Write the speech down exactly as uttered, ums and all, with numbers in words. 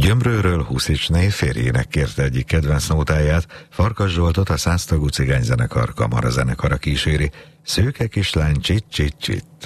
Gyömrőről Huszicsné férjének kérte egyik kedvenc nótáját, Farkas Zsoltot a száztagú cigányzenekar kamarazenekara kíséri, Szőke kislány csit csit csit.